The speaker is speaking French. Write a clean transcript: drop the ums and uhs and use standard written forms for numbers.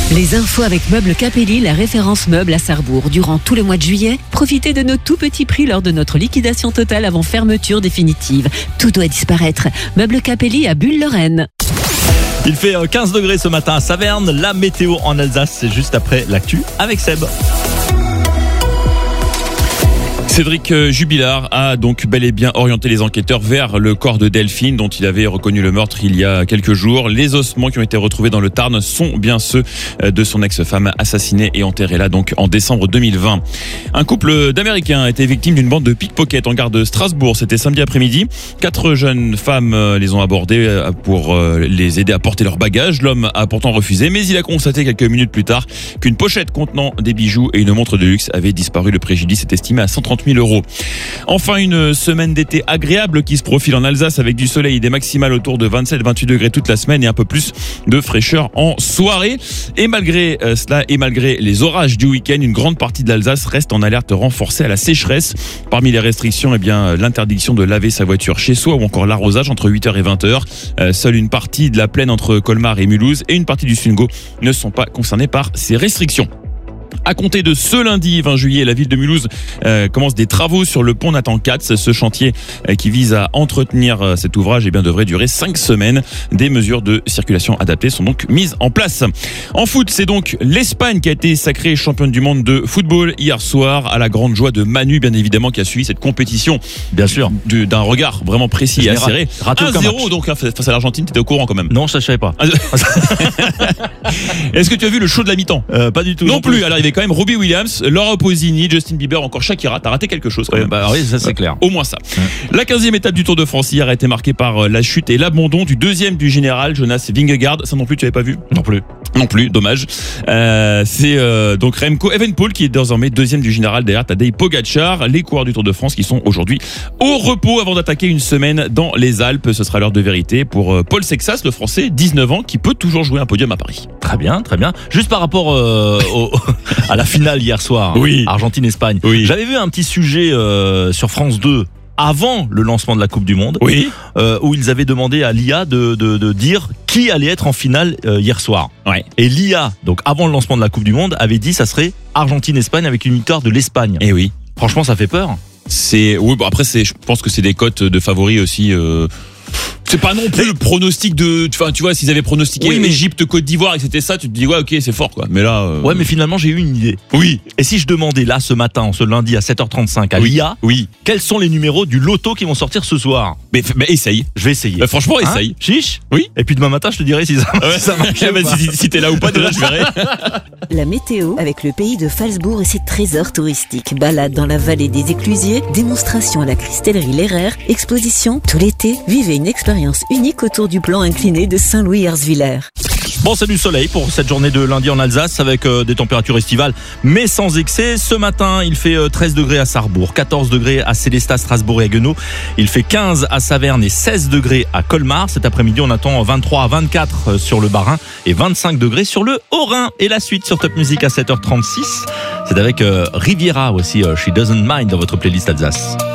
Les infos avec Meubles Capelli, la référence meuble à Sarrebourg. Durant tout le mois de juillet, profitez de nos tout petits prix lors de notre liquidation totale avant fermeture définitive. Tout doit disparaître. Meubles Capelli à Bulle-Lorraine. Il fait 15 degrés ce matin à Saverne. La météo en Alsace, c'est juste après l'actu avec Seb. Cédric Jubilard a donc bel et bien orienté les enquêteurs vers le corps de Delphine dont il avait reconnu le meurtre il y a quelques jours. Les ossements qui ont été retrouvés dans le Tarn sont bien ceux de son ex-femme assassinée et enterrée là donc en décembre 2020. Un couple d'Américains a été victime d'une bande de pickpockets en gare de Strasbourg. C'était samedi après-midi. 4 jeunes femmes les ont abordés pour les aider à porter leurs bagages. L'homme a pourtant refusé, mais il a constaté quelques minutes plus tard qu'une pochette contenant des bijoux et une montre de luxe avait disparu. Le préjudice est estimé à 130 000 €. Enfin, une semaine d'été agréable qui se profile en Alsace avec du soleil et des maximales autour de 27-28 degrés toute la semaine et un peu plus de fraîcheur en soirée. Et malgré cela et malgré les orages du week-end, une grande partie de l'Alsace reste en alerte renforcée à la sécheresse. Parmi les restrictions, l'interdiction de laver sa voiture chez soi ou encore l'arrosage entre 8h et 20h. Seule une partie de la plaine entre Colmar et Mulhouse et une partie du Sungo ne sont pas concernés par ces restrictions. À compter de ce lundi 20 juillet, la ville de Mulhouse commence des travaux sur le pont Nathan Katz. Ce chantier qui vise à entretenir cet ouvrage devrait durer 5 semaines. Des mesures de circulation adaptées sont donc mises en place. En foot, c'est donc l'Espagne qui a été sacrée championne du monde de football hier soir, à la grande joie de Manu, bien évidemment, qui a suivi cette compétition. Bien sûr. D'un regard vraiment précis et acéré. 1-0 donc face à l'Argentine, t'étais au courant quand même? Non, ça je savais pas. Est-ce que tu as vu le show de la mi-temps? Pas du tout. Non plus. Alors il y avait quand même Robbie Williams, Laura Pausini, Justin Bieber, encore Shakira. T'as raté quelque chose quand même. Oui, ça c'est clair. Au moins ça. La 15e étape du Tour de France hier a été marquée par la chute et l'abandon du deuxième du général, Jonas Vingegaard. Ça non plus, tu avais pas vu? Non plus, dommage. C'est donc Remco Evenepoel qui est désormais deuxième du général derrière Tadej Pogačar. Les coureurs du Tour de France qui sont aujourd'hui au repos avant d'attaquer une semaine dans les Alpes. Ce sera l'heure de vérité pour Paul Sexas, le Français, 19 ans, qui peut toujours jouer un podium à Paris. Très bien. Juste par rapport à la finale hier soir, oui. Argentine-Espagne. Oui. J'avais vu un petit sujet sur France 2 avant le lancement de la Coupe du Monde, oui. Où ils avaient demandé à l'IA de dire qui allait être en finale hier soir. Ouais. Et l'IA, donc avant le lancement de la Coupe du Monde, avait dit ça serait Argentine-Espagne avec une victoire de l'Espagne. Et oui. Franchement, ça fait peur. Après je pense que c'est des cotes de favoris aussi. C'est pas non plus le pronostic tu vois, s'ils avaient pronostiqué Égypte, Côte d'Ivoire et c'était ça, tu te dis ok, c'est fort quoi. Mais là ouais, mais finalement j'ai eu une idée. Oui. Et si je demandais là ce matin, ce lundi à 7h35 à l'IA, quels sont les numéros du loto qui vont sortir ce soir? Mais essaye. Je vais essayer. Franchement, essaye. Chiche. Oui. Et puis demain matin, je te dirai si ça marche. Si t'es là ou pas, déjà je verrai. La météo avec le pays de Phalsbourg et ses trésors touristiques. Balade dans la vallée des Éclusiers, démonstration à la cristallerie L'Herrère, exposition tout l'été. Vivez une expérience unique autour du plan incliné de Saint-Louis-Herzwiller. Bon, c'est du soleil pour cette journée de lundi en Alsace avec des températures estivales mais sans excès. Ce matin, il fait 13 degrés à Sarrebourg, 14 degrés à Sélestat, Strasbourg et Haguenau. Il fait 15 à Saverne et 16 degrés à Colmar. Cet après-midi, on attend 23 à 24 sur le Bas-Rhin et 25 degrés sur le Haut-Rhin. Et la suite sur Top Music à 7h36, c'est avec Riviera aussi, She Doesn't Mind dans votre playlist Alsace.